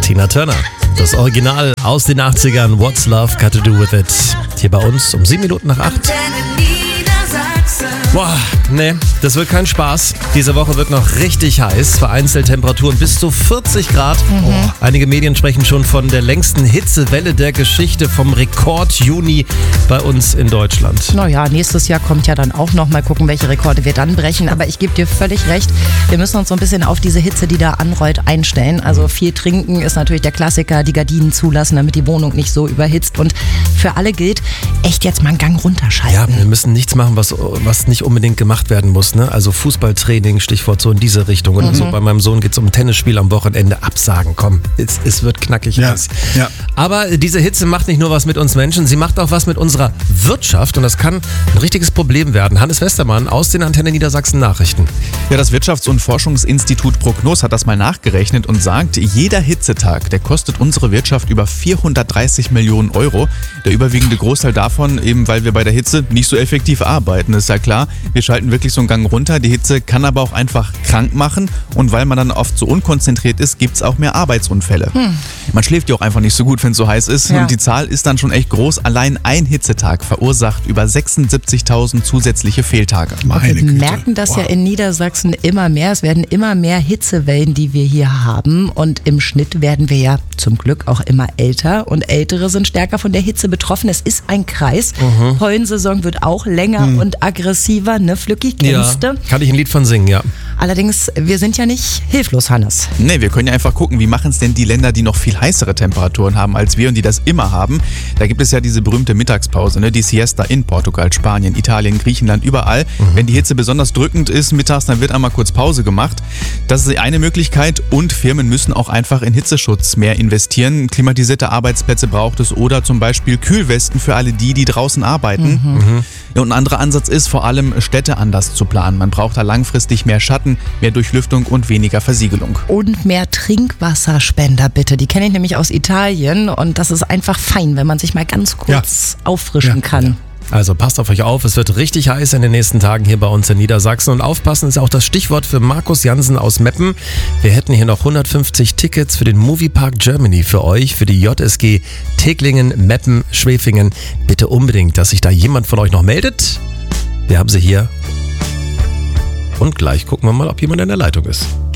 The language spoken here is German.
Tina Turner. Das Original aus den 80ern, What's Love Got to Do With It. Hier bei uns um 7 Minuten nach 8. Boah, nee, das wird kein Spaß. Diese Woche wird noch richtig heiß. Vereinzelt Temperaturen bis zu 40 Grad. Einige Medien sprechen schon von der längsten Hitzewelle der Geschichte, vom Rekord-Juni bei uns in Deutschland. Naja, nächstes Jahr kommt ja dann auch noch. Mal gucken, welche Rekorde wir dann brechen. Aber ich gebe dir völlig recht. Wir müssen uns so ein bisschen auf diese Hitze, die da anrollt, einstellen. Also viel trinken ist natürlich der Klassiker. Die Gardinen zulassen, damit die Wohnung nicht so überhitzt. Und für alle gilt, echt jetzt mal einen Gang runterschalten. Ja, wir müssen nichts machen, was nicht unbedingt gemacht werden muss. Ne? Also Fußballtraining, Stichwort so in diese Richtung. Oder so bei meinem Sohn geht es um ein Tennisspiel am Wochenende. Absagen, komm, es wird knackig heiß. Ja. Aber diese Hitze macht nicht nur was mit uns Menschen, sie macht auch was mit unserer Wirtschaft. Und das kann ein richtiges Problem werden. Hannes Westermann aus den Antenne Niedersachsen Nachrichten. Ja, das Wirtschafts- und Forschungsinstitut Prognos hat das mal nachgerechnet und sagt, jeder Hitzetag, der kostet unsere Wirtschaft über 430 Millionen Euro. Der überwiegende Großteil davon eben, weil wir bei der Hitze nicht so effektiv arbeiten. Das ist ja klar, wir schalten wirklich so einen Gang runter. Die Hitze kann aber auch einfach krank machen. Und weil man dann oft so unkonzentriert ist, gibt es auch mehr Arbeitsunfälle. Man schläft ja auch einfach nicht so gut, wenn es so heiß ist. Ja. Und die Zahl ist dann schon echt groß. Allein ein Hitzetag verursacht über 76.000 zusätzliche Fehltage. Wir merken das ja in Niedersachsen immer mehr. Es werden immer mehr Hitzewellen, die wir hier haben. Und im Schnitt werden wir ja zum Glück auch immer älter. Und Ältere sind stärker von der Hitze betroffen. Es ist ein Kreis. Pollensaison wird auch länger und aggressiver. Ne, Flücki, kennst du? Kann ich ein Lied von singen, ja. Allerdings, wir sind ja nicht hilflos, Hannes. Nee, wir können ja einfach gucken, wie machen es denn die Länder, die noch viel heißere Temperaturen haben als wir und die das immer haben. Da gibt es ja diese berühmte Mittagspause, ne? Die Siesta in Portugal, Spanien, Italien, Griechenland, überall. Wenn die Hitze besonders drückend ist mittags, dann wird einmal kurz Pause gemacht. Das ist eine Möglichkeit und Firmen müssen auch einfach in Hitzeschutz mehr investieren. Klimatisierte Arbeitsplätze braucht es oder zum Beispiel Kühlwesten für alle die draußen arbeiten. Ja, und ein anderer Ansatz ist, vor allem Städte anders zu planen. Man braucht da langfristig mehr Schatten, mehr Durchlüftung und weniger Versiegelung. Und mehr Trinkwasserspender bitte. Die kenne ich nämlich aus Italien und das ist einfach fein, wenn man sich mal ganz kurz auffrischen kann. Also passt auf euch auf, es wird richtig heiß in den nächsten Tagen hier bei uns in Niedersachsen. Und aufpassen ist auch das Stichwort für Markus Jansen aus Meppen. Wir hätten hier noch 150 Tickets für den Moviepark Germany für euch, für die JSG Teglingen, Meppen, Schwefingen. Bitte unbedingt, dass sich da jemand von euch noch meldet. Wir haben sie hier. Und gleich gucken wir mal, ob jemand in der Leitung ist.